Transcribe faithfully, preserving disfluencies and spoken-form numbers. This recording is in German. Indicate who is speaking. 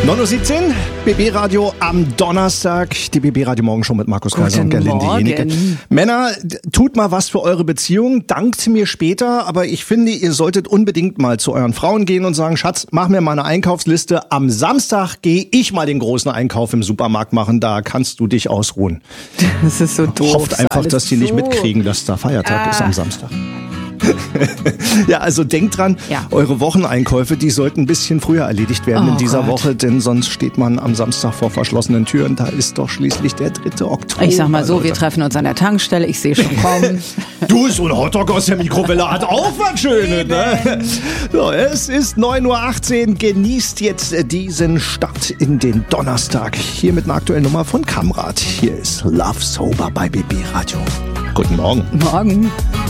Speaker 1: neun Uhr siebzehn, B B-Radio am Donnerstag. Die B B-Radio Morgenshow mit Markus Kaiser und Gerlinde Jenecke. Männer, tut mal was für eure Beziehung, dankt mir später, aber ich finde, ihr solltet unbedingt mal zu euren Frauen gehen und sagen, Schatz, mach mir mal eine Einkaufsliste. Am Samstag gehe ich mal den großen Einkauf im Supermarkt machen, da kannst du dich ausruhen.
Speaker 2: Das ist so doof.
Speaker 1: Hofft einfach, dass die nicht so mitkriegen, dass da Feiertag ah. ist am Samstag. Ja, also denkt dran, ja. eure Wocheneinkäufe, die sollten ein bisschen früher erledigt werden oh in dieser Gott. Woche, denn sonst steht man am Samstag vor verschlossenen Türen. Da ist doch schließlich der dritte Oktober.
Speaker 2: Ich sag mal so, wir treffen uns an der Tankstelle, ich sehe schon kommen.
Speaker 1: Du, so ein Hotdog aus der Mikrowelle hat auch was Schönes, ne? So, es ist neun Uhr achtzehn, genießt jetzt diesen Start in den Donnerstag. Hier mit einer aktuellen Nummer von Kamrat. Hier ist Love Sober bei B B Radio. Guten Morgen.
Speaker 2: Morgen.